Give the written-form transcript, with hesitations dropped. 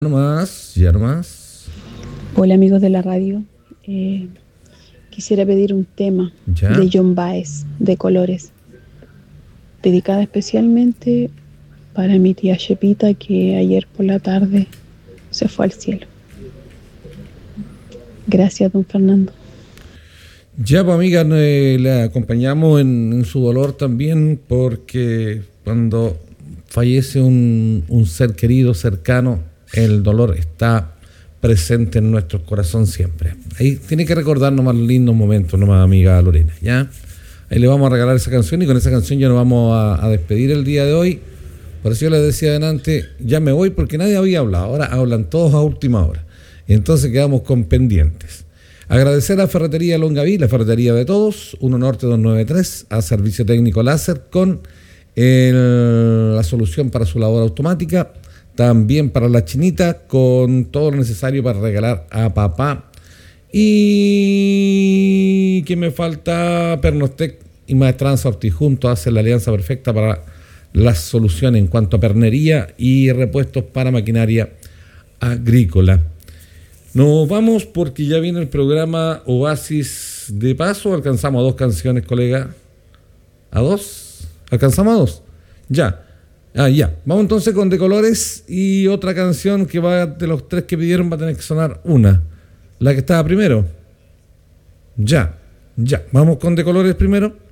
Ya nomás. Hola amigos de la radio. Quisiera pedir un tema Ya. de John Baez, de Colores, dedicada especialmente para mi tía Shepita que ayer por la tarde se fue al cielo. Gracias, don Fernando. Ya, pues amiga, la acompañamos en su dolor también, porque cuando fallece un ser querido, cercano, el dolor está presente en nuestro corazón siempre. Ahí tiene que recordarnos más lindos momentos, nomás, amiga Lorena, ¿ya? Ahí le vamos a regalar esa canción y con esa canción ya nos vamos a despedir el día de hoy. Por eso yo les decía adelante, ya me voy porque nadie había hablado, ahora hablan todos a última hora. Y entonces quedamos con pendientes. Agradecer a Ferretería Longaví, la ferretería de todos, 1 Norte 293, a Servicio Técnico Láser con la solución para su lavadora automática, también para la chinita con todo lo necesario para regalar a papá. Y que me falta, Pernostec y Maestranza Ortiz juntos hacen la alianza perfecta para las soluciones en cuanto a pernería y repuestos para maquinaria agrícola. Nos vamos porque ya viene el programa Oasis de paso. Alcanzamos a 2 canciones, colega. ¿A 2? ¿Alcanzamos a 2? Ya. Ya. Vamos entonces con De Colores y otra canción que va de los 3 que pidieron va a tener que sonar una. La que estaba primero. Ya. Vamos con De Colores primero.